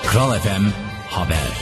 Kral FM Haber.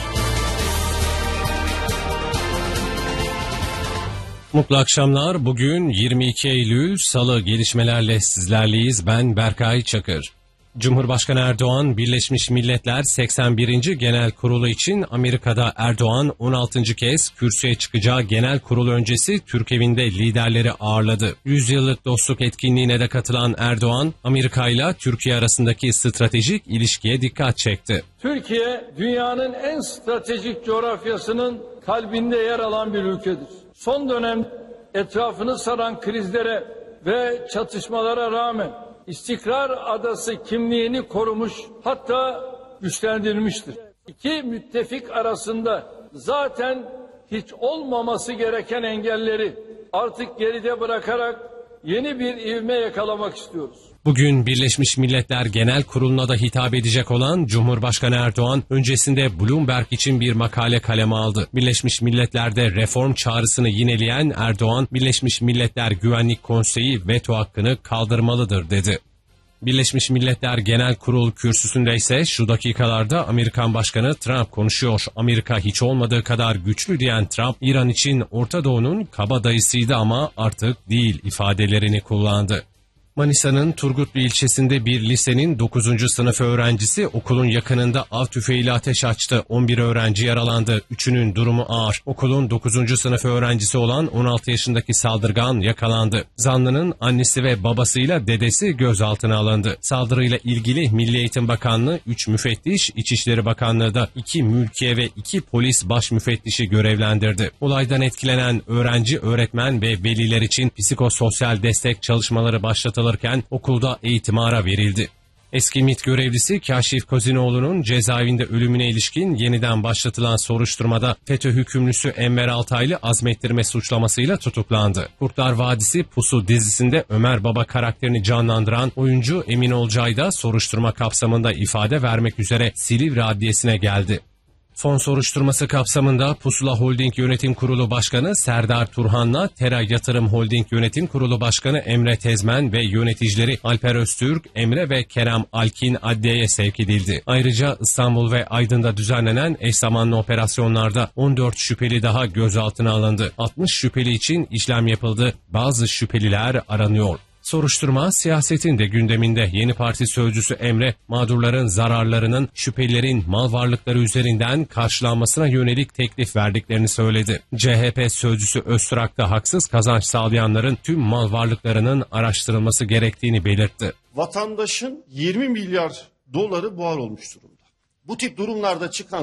Mutlu akşamlar. Bugün 22 Eylül Salı, gelişmelerle sizlerleyiz. Ben Berkay Çakır. Cumhurbaşkanı Erdoğan, Birleşmiş Milletler 81. Genel Kurulu için Amerika'da Erdoğan 16. kez kürsüye çıkacağı genel kurul öncesi Türkevinde liderleri ağırladı. 100 yıllık dostluk etkinliğine de katılan Erdoğan, Amerika ile Türkiye arasındaki stratejik ilişkiye dikkat çekti. Türkiye, dünyanın en stratejik coğrafyasının kalbinde yer alan bir ülkedir. Son dönem etrafını saran krizlere ve çatışmalara rağmen İstikrar Adası kimliğini korumuş, hatta güçlendirmiştir. İki müttefik arasında zaten hiç olmaması gereken engelleri artık geride bırakarak yeni bir ivme yakalamak istiyoruz. Bugün Birleşmiş Milletler Genel Kurulu'na da hitap edecek olan Cumhurbaşkanı Erdoğan, öncesinde Bloomberg için bir makale kaleme aldı. Birleşmiş Milletler'de reform çağrısını yineleyen Erdoğan, Birleşmiş Milletler Güvenlik Konseyi veto hakkını kaldırmalıdır dedi. Birleşmiş Milletler Genel Kurul kürsüsünde ise şu dakikalarda Amerikan Başkanı Trump konuşuyor. Amerika hiç olmadığı kadar güçlü diyen Trump, İran için Orta Doğu'nun kabadayısıydı ama artık değil ifadelerini kullandı. Manisa'nın Turgutlu ilçesinde bir lisenin 9. sınıf öğrencisi okulun yakınında av tüfeğiyle ateş açtı. 11 öğrenci yaralandı. 3'ünün durumu ağır. Okulun 9. sınıf öğrencisi olan 16 yaşındaki saldırgan yakalandı. Zanlının annesi ve babasıyla dedesi gözaltına alındı. Saldırıyla ilgili Milli Eğitim Bakanlığı 3 müfettiş, İçişleri Bakanlığı da 2 mülkiye ve 2 polis baş müfettişi görevlendirdi. Olaydan etkilenen öğrenci, öğretmen ve veliler için psikososyal destek çalışmaları başlatıldı. Okulda eğitime ara verildi. Eski MİT görevlisi Kaşif Kozinoğlu'nun cezaevinde ölümüne ilişkin yeniden başlatılan soruşturmada FETÖ hükümlüsü Enver Altaylı azmettirme suçlamasıyla tutuklandı. Kurtlar Vadisi Pusu dizisinde Ömer Baba karakterini canlandıran oyuncu Emin Olcay da soruşturma kapsamında ifade vermek üzere Silivri Adliyesi'ne geldi. Fon soruşturması kapsamında Pusula Holding Yönetim Kurulu Başkanı Serdar Turhan'la Tera Yatırım Holding Yönetim Kurulu Başkanı Emre Tezmen ve yöneticileri Alper Öztürk, Emre ve Kerem Alkin adliyeye sevk edildi. Ayrıca İstanbul ve Aydın'da düzenlenen eş zamanlı operasyonlarda 14 şüpheli daha gözaltına alındı. 60 şüpheli için işlem yapıldı. Bazı şüpheliler aranıyor. Soruşturma siyasetin de gündeminde. Yeni Parti sözcüsü Emre, mağdurların zararlarının şüphelilerin mal varlıkları üzerinden karşılanmasına yönelik teklif verdiklerini söyledi. CHP sözcüsü Öztürk da haksız kazanç sağlayanların tüm mal varlıklarının araştırılması gerektiğini belirtti. Vatandaşın 20 milyar doları buhar olmuş durumda. Bu tip durumlarda çıkan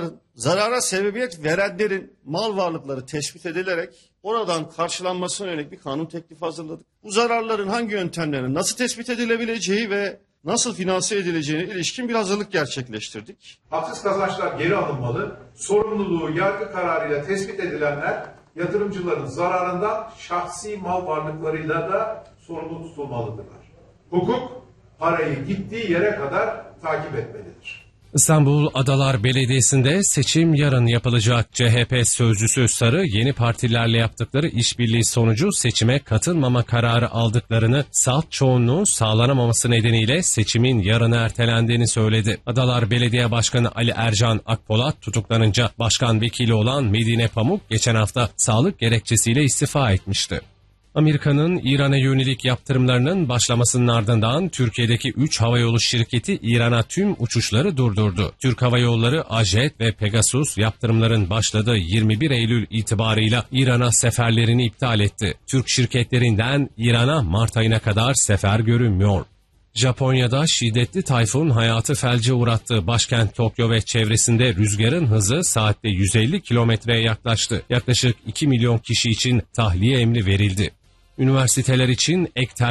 zarara sebebiyet verenlerin mal varlıkları tespit edilerek oradan karşılanmasına yönelik bir kanun teklifi hazırladık. Bu zararların hangi yöntemlerin nasıl tespit edilebileceği ve nasıl finanse edileceğine ilişkin bir hazırlık gerçekleştirdik. Haksız kazançlar geri alınmalı, sorumluluğu yargı kararıyla tespit edilenler yatırımcıların zararından şahsi mal varlıklarıyla da sorumlu tutulmalıdırlar. Hukuk parayı gittiği yere kadar takip etmelidir. İstanbul Adalar Belediyesi'nde seçim yarın yapılacak. CHP sözcüsü Sarı, yeni partilerle yaptıkları işbirliği sonucu seçime katılmama kararı aldıklarını, salt çoğunluğu sağlanamaması nedeniyle seçimin yarına ertelendiğini söyledi. Adalar Belediye Başkanı Ali Ercan Akpolat tutuklanınca başkan vekili olan Medine Pamuk geçen hafta sağlık gerekçesiyle istifa etmişti. Amerika'nın İran'a yönelik yaptırımlarının başlamasının ardından Türkiye'deki 3 havayolu şirketi İran'a tüm uçuşları durdurdu. Türk Hava Yolları, Ajet ve Pegasus yaptırımların başladığı 21 Eylül itibarıyla İran'a seferlerini iptal etti. Türk şirketlerinden İran'a Mart ayına kadar sefer görünmüyor. Japonya'da şiddetli tayfun hayatı felce uğrattı. Başkent Tokyo ve çevresinde rüzgarın hızı saatte 150 kilometreye yaklaştı. Yaklaşık 2 milyon kişi için tahliye emri verildi. Üniversiteler için ek